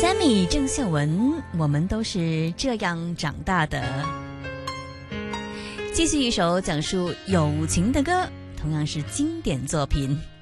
Sammy 郑秀文，我们都是这样长大的。继续一首讲述友情的歌，同样是经典作品。